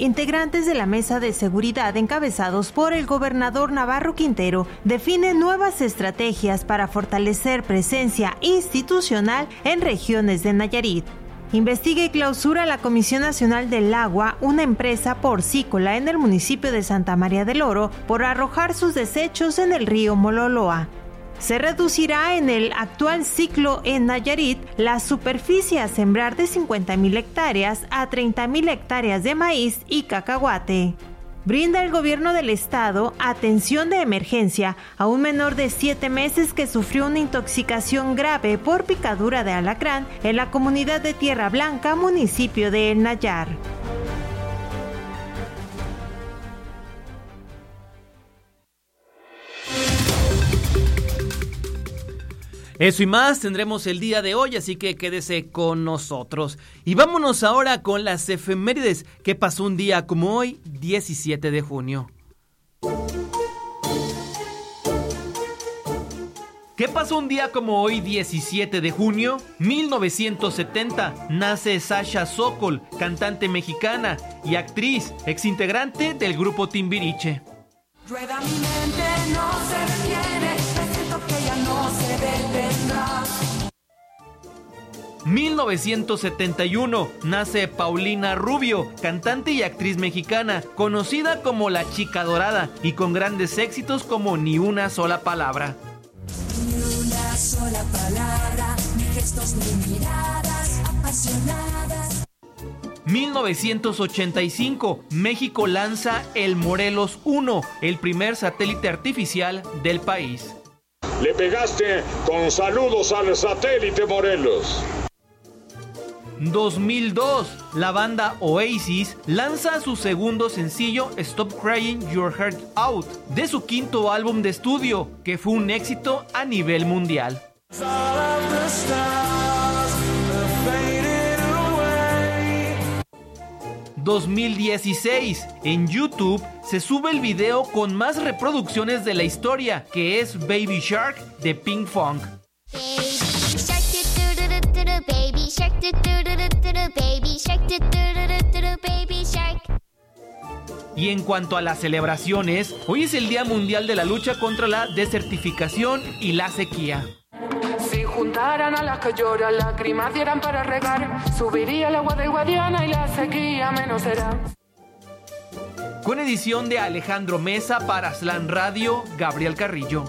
integrantes de la Mesa de Seguridad encabezados por el gobernador Navarro Quintero definen nuevas estrategias para fortalecer presencia institucional en regiones de Nayarit. Investiga y clausura la Comisión Nacional del Agua, una empresa porcícola en el municipio de Santa María del Oro, por arrojar sus desechos en el río Mololoa. Se reducirá en el actual ciclo en Nayarit la superficie a sembrar de 50,000 hectáreas a 30,000 hectáreas de maíz y cacahuate. Brinda el gobierno del estado atención de emergencia a un menor de 7 meses que sufrió una intoxicación grave por picadura de alacrán en la comunidad de Tierra Blanca, municipio de El Nayar. Eso y más tendremos el día de hoy, así que quédese con nosotros. Y vámonos ahora con las efemérides que pasó un día como hoy, 17 de junio. ¿Qué pasó un día como hoy, 17 de junio? 1970, nace Sasha Sokol, cantante mexicana y actriz, exintegrante del grupo Timbiriche. Rueda mi mente, no se detiene, siento que ya no se detendrá. 1971, nace Paulina Rubio, cantante y actriz mexicana, conocida como la Chica Dorada y con grandes éxitos como Ni una sola palabra. Ni una sola palabra, ni gestos ni miradas apasionadas. 1985, México lanza el Morelos 1, el primer satélite artificial del país. Le pegaste con saludos al satélite Morelos. 2002, la banda Oasis lanza su segundo sencillo Stop Crying Your Heart Out de su quinto álbum de estudio, que fue un éxito a nivel mundial. 2016, en YouTube se sube el video con más reproducciones de la historia, que es Baby Shark de Pink Funk. Y en cuanto a las celebraciones, hoy es el Día Mundial de la Lucha contra la Desertificación y la Sequía. Si juntaran a las que lloran, lágrimas dieran para regar, subiría el agua del Guadiana y la sequía menos será. Con edición de Alejandro Mesa para Slam Radio, Gabriel Carrillo.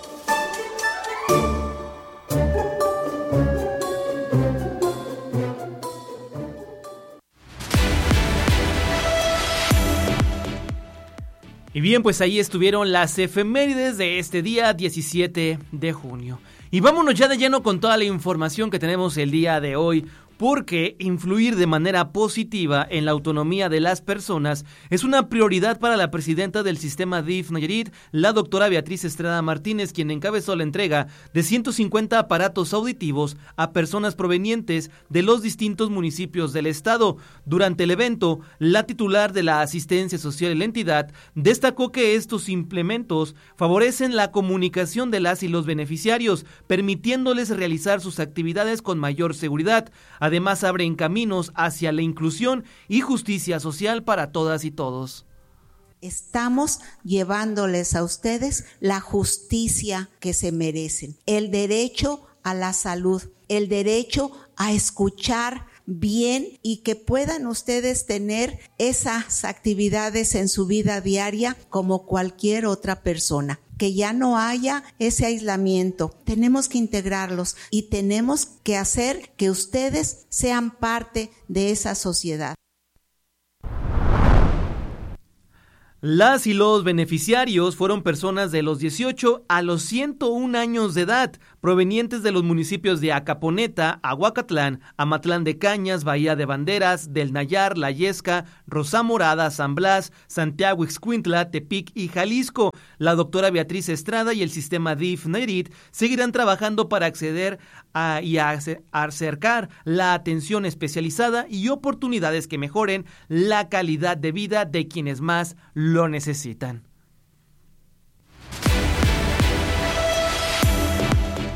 Y bien, pues ahí estuvieron las efemérides de este día 17 de junio. Y vámonos ya de lleno con toda la información que tenemos el día de hoy, porque influir de manera positiva en la autonomía de las personas es una prioridad para la presidenta del sistema DIF Nayarit, la doctora Beatriz Estrada Martínez, quien encabezó la entrega de 150 aparatos auditivos a personas provenientes de los distintos municipios del estado. Durante el evento, la titular de la asistencia social de la entidad destacó que estos implementos favorecen la comunicación de las y los beneficiarios, permitiéndoles realizar sus actividades con mayor seguridad. Además, abren caminos hacia la inclusión y justicia social para todas y todos. Estamos llevándoles a ustedes la justicia que se merecen, el derecho a la salud, el derecho a escuchar bien y que puedan ustedes tener esas actividades en su vida diaria como cualquier otra persona. Que ya no haya ese aislamiento. Tenemos que integrarlos y tenemos que hacer que ustedes sean parte de esa sociedad. Las y los beneficiarios fueron personas de los 18 a los 101 años de edad, provenientes de los municipios de Acaponeta, Aguacatlán, Amatlán de Cañas, Bahía de Banderas, del Nayar, La Yesca, Rosá Morada, San Blas, Santiago Ixcuintla, Tepic y Jalisco. La doctora Beatriz Estrada y el sistema DIF Nayarit seguirán trabajando para acceder y acercar la atención especializada y oportunidades que mejoren la calidad de vida de quienes más lo necesitan.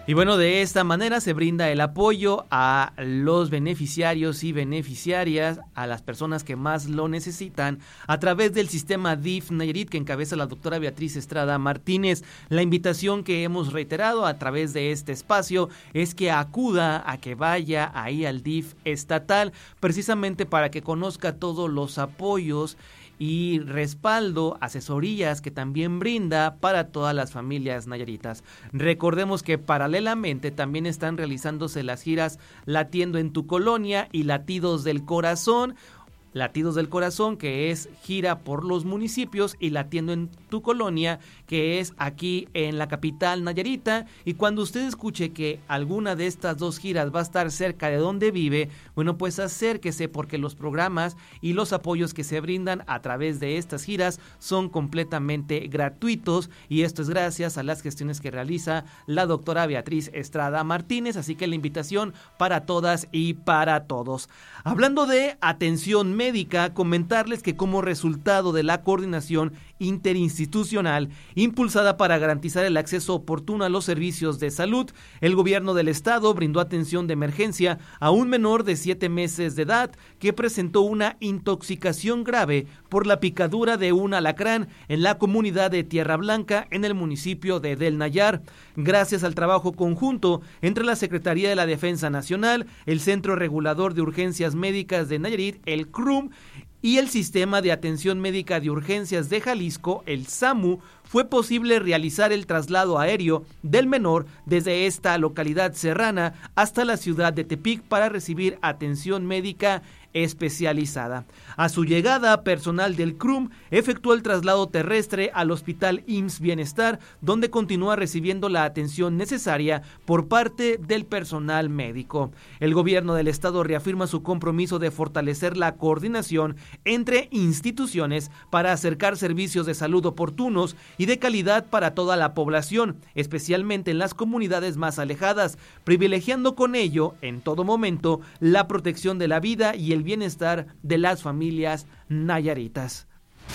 Y bueno, de esta manera se brinda el apoyo a los beneficiarios y beneficiarias, a las personas que más lo necesitan, a través del sistema DIF Nayarit que encabeza la doctora Beatriz Estrada Martínez. La invitación que hemos reiterado a través de este espacio es que acuda, a que vaya ahí al DIF estatal, precisamente para que conozca todos los apoyos y respaldo, asesorías que también brinda para todas las familias nayaritas. Recordemos que paralelamente también están realizándose las giras Latiendo en tu Colonia y Latidos del Corazón. Latidos del Corazón, que es gira por los municipios, y Latiendo en tu Colonia, que es aquí en la capital nayarita. Y cuando usted escuche que alguna de estas dos giras va a estar cerca de donde vive, bueno, pues acérquese, porque los programas y los apoyos que se brindan a través de estas giras son completamente gratuitos, y esto es gracias a las gestiones que realiza la doctora Beatriz Estrada Martínez. Así que la invitación para todas y para todos. Hablando de atención médica, comentarles que como resultado de la coordinación interinstitucional impulsada para garantizar el acceso oportuno a los servicios de salud, el gobierno del estado brindó atención de emergencia a un menor de 7 meses de edad que presentó una intoxicación grave por la picadura de un alacrán en la comunidad de Tierra Blanca, en el municipio de Del Nayar. Gracias al trabajo conjunto entre la Secretaría de la Defensa Nacional, el Centro Regulador de Urgencias Médicas de Nayarit, el CRUM, y el Sistema de Atención Médica de Urgencias de Jalisco, el SAMU, fue posible realizar el traslado aéreo del menor desde esta localidad serrana hasta la ciudad de Tepic para recibir atención médica especializada. A su llegada, personal del CRUM efectuó el traslado terrestre al Hospital IMSS Bienestar, donde continúa recibiendo la atención necesaria por parte del personal médico. El gobierno del estado reafirma su compromiso de fortalecer la coordinación entre instituciones para acercar servicios de salud oportunos y de calidad para toda la población, especialmente en las comunidades más alejadas, privilegiando con ello, en todo momento, la protección de la vida y el bienestar de las familias nayaritas.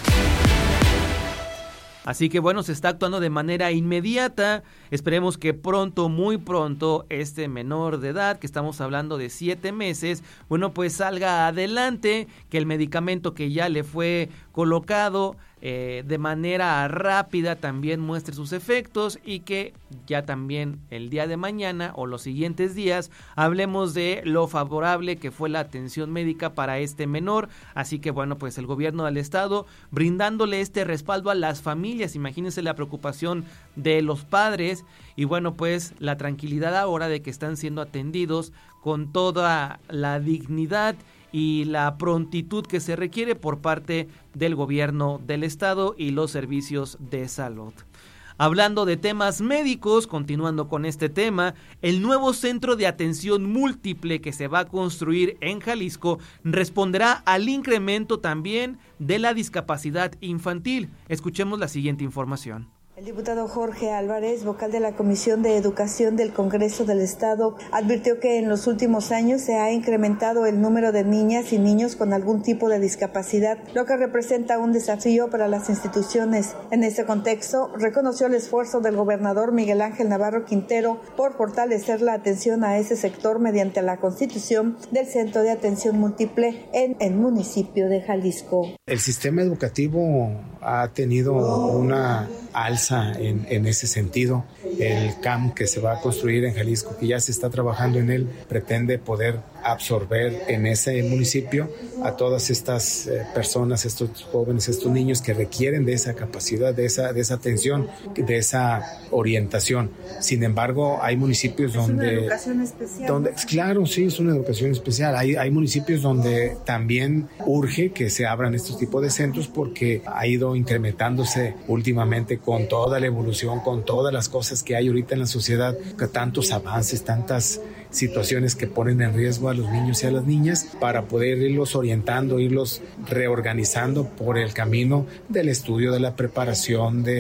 Así que bueno, se está actuando de manera inmediata. Esperemos que pronto, muy pronto, este menor de edad, que estamos hablando de 7 meses, bueno, pues salga adelante, que el medicamento que ya le fue colocado de manera rápida también muestre sus efectos, y que ya también el día de mañana o los siguientes días hablemos de lo favorable que fue la atención médica para este menor. Así que bueno, pues el gobierno del estado brindándole este respaldo a las familias. Imagínense la preocupación de los padres, y bueno, pues la tranquilidad ahora de que están siendo atendidos con toda la dignidad y la prontitud que se requiere por parte del gobierno del estado y los servicios de salud. Hablando de temas médicos, continuando con este tema, el nuevo centro de atención múltiple que se va a construir en Jalisco responderá al incremento también de la discapacidad infantil. Escuchemos la siguiente información. El diputado Jorge Álvarez, vocal de la Comisión de Educación del Congreso del Estado, advirtió que en los últimos años se ha incrementado el número de niñas y niños con algún tipo de discapacidad, lo que representa un desafío para las instituciones. En este contexto, reconoció el esfuerzo del gobernador Miguel Ángel Navarro Quintero por fortalecer la atención a ese sector mediante la constitución del Centro de Atención Múltiple en el municipio de Jalisco. El sistema educativo ha tenido una alza en ese sentido. El CAM que se va a construir en Jalisco, que ya se está trabajando en él, pretende poder absorber en ese municipio a todas estas personas, estos jóvenes, estos niños que requieren de esa capacidad, de esa atención, de esa orientación. Sin embargo, hay municipios donde... ¿Es una educación especial? Claro, sí, es una educación especial. Hay municipios donde también urge que se abran estos tipos de centros, porque ha ido incrementándose últimamente con toda la evolución, con todas las cosas que hay ahorita en la sociedad, tantos avances, tantas situaciones que ponen en riesgo a los niños y a las niñas, para poder irlos orientando, irlos reorganizando por el camino del estudio, de la preparación, de